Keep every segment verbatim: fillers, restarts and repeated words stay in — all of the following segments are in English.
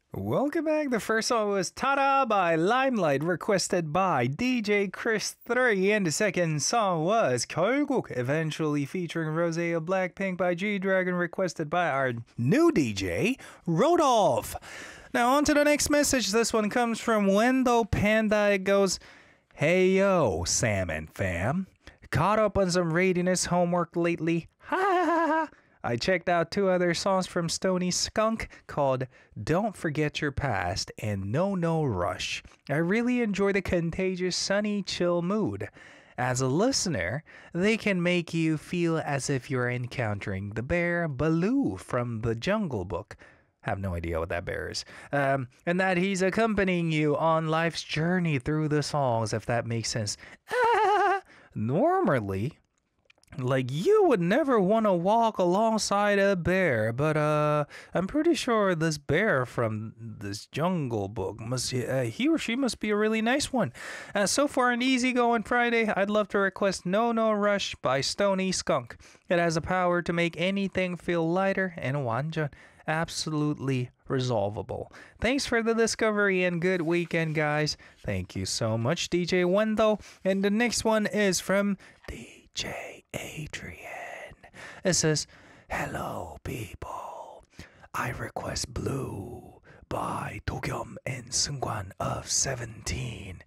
Welcome back. The first song was Tada by Limelight, requested by D J Chris three. And the second song was 결국, eventually featuring Rose of Blackpink by G-Dragon, requested by our new D J, Rodolph. Now on to the next message. This one comes from Wendell Panda. It goes, "Hey yo, Salmon fam. Caught up on some readiness homework lately. Ha ha ha ha. I checked out two other songs from Stony Skunk called Don't Forget Your Past and No No Rush. I really enjoy the contagious, sunny, chill mood. As a listener, they can make you feel as if you're encountering the bear Baloo from the Jungle Book." Have no idea what that bear is. Um, and that he's accompanying you on life's journey through the songs, if that makes sense. Ah, normally, like, you would never want to walk alongside a bear, but uh, I'm pretty sure this bear from this Jungle Book must uh, he or she must be a really nice one. Uh, so for an easygoing Friday, I'd love to request No No Rush by Stony Skunk. It has the power to make anything feel lighter and 완전 absolutely resolvable. Thanks for the discovery and good weekend, guys. Thank you so much, D J Wendell. And the next one is from D J Adrian. It says, "Hello, people. I request Blue by Dogyum and Seungkwan of seventeen.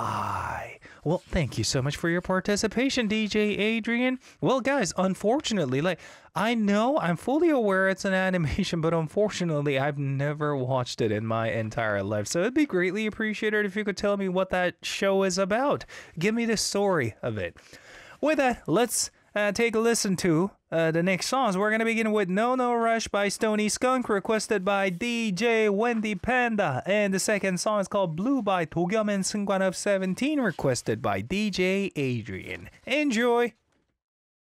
Bye." Well, thank you so much for your participation, D J Adrian. Well, guys, unfortunately, like, I know, I'm fully aware it's an animation, but unfortunately, I've never watched it in my entire life. So it'd be greatly appreciated if you could tell me what that show is about. Give me the story of it. With that, let's uh, take a listen to uh, the next songs. We're going to begin with No No Rush by Stony Skunk, requested by D J Wendy Panda. And the second song is called Blue by Dogyum and Seungkwan of seventeen, requested by D J Adrian. Enjoy!